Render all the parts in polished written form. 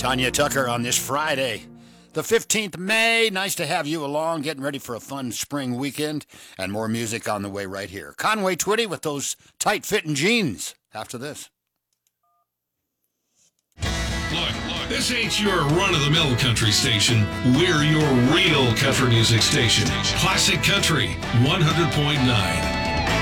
Tanya Tucker on this Friday, the 15th May. Nice to have you along, getting ready for a fun spring weekend, and more music on the way right here. Conway Twitty with those tight-fitting jeans after this. Look, this ain't your run-of-the-mill country station. We're your real country music station. Classic Country 100.9.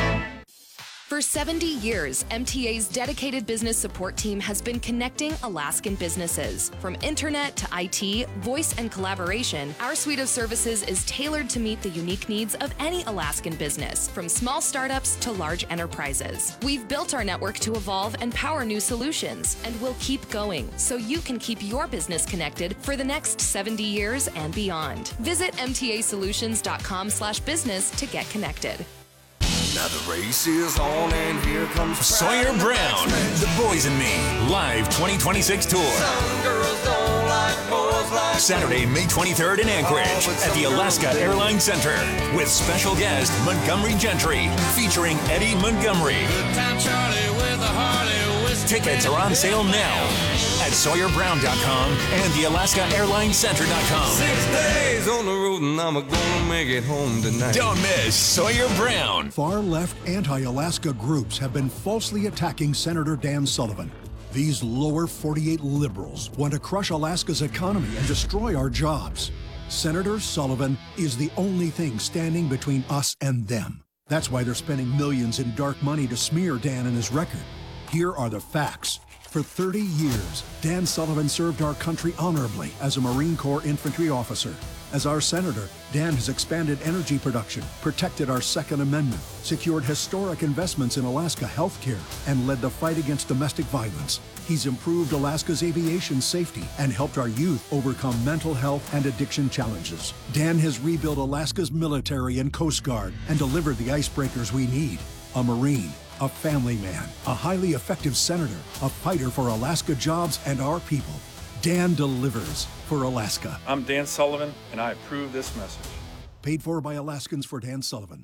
For 70 years, MTA's dedicated business support team has been connecting Alaskan businesses. From internet to IT, voice, and collaboration, our suite of services is tailored to meet the unique needs of any Alaskan business, from small startups to large enterprises. We've built our network to evolve and power new solutions, and we'll keep going so you can keep your business connected for the next 70 years and beyond. Visit mtasolutions.com/business to get connected. Now the race is on and here comes Sawyer Brown, The Boys and Me, live 2026 tour. Some girls don't like boys like Saturday, May 23rd in Anchorage at the Alaska Airlines Center with special guest Montgomery Gentry featuring Eddie Montgomery. Good time Charlie with a Harley whiskey. Tickets are on sale now at SawyerBrown.com and the AlaskaAirlinesCenter.com. 6 days on the road and I'm gonna make it home tonight. Don't miss Sawyer Brown. Far-left anti-Alaska groups have been falsely attacking Senator Dan Sullivan. These lower 48 liberals want to crush Alaska's economy and destroy our jobs. Senator Sullivan is the only thing standing between us and them. That's why they're spending millions in dark money to smear Dan and his record. Here are the facts. For 30 years, Dan Sullivan served our country honorably as a Marine Corps infantry officer. As our senator, Dan has expanded energy production, protected our Second Amendment, secured historic investments in Alaska healthcare, and led the fight against domestic violence. He's improved Alaska's aviation safety and helped our youth overcome mental health and addiction challenges. Dan has rebuilt Alaska's military and Coast Guard and delivered the icebreakers we need. A Marine, a family man, a highly effective senator, a fighter for Alaska jobs and our people. Dan delivers for Alaska. I'm Dan Sullivan, and I approve this message. Paid for by Alaskans for Dan Sullivan.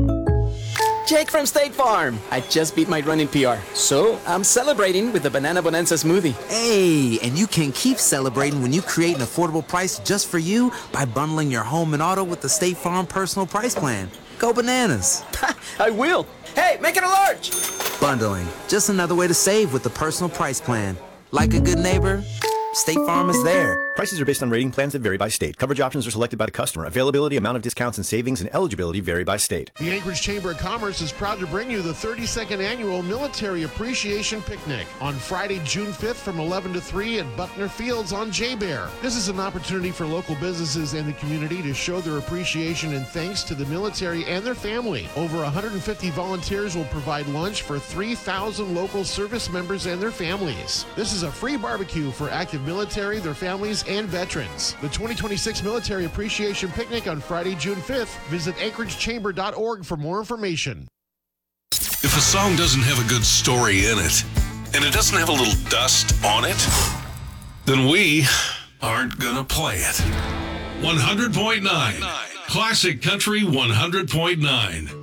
Jake from State Farm. I just beat my running PR, so I'm celebrating with the Banana Bonanza smoothie. Hey, and you can keep celebrating when you create an affordable price just for you by bundling your home and auto with the State Farm Personal Price Plan. Go bananas. I will. Hey, make it a large. Bundling, just another way to save with the Personal Price Plan. Like a good neighbor, State Farm is there. Prices are based on rating plans that vary by state. Coverage options are selected by the customer. Availability, amount of discounts and savings, and eligibility vary by state. The Anchorage Chamber of Commerce is proud to bring you the 32nd Annual Military Appreciation Picnic on Friday, June 5th from 11 to 3 at Buckner Fields on J-Bear. This is an opportunity for local businesses and the community to show their appreciation and thanks to the military and their family. Over 150 volunteers will provide lunch for 3,000 local service members and their families. This is a free barbecue for active military, their families, and veterans. The 2026 Military Appreciation Picnic on Friday, June 5th. Visit anchoragechamber.org for more information. If a song doesn't have a good story in it, and it doesn't have a little dust on it, then we aren't gonna play it. 100.9 Classic Country 100.9.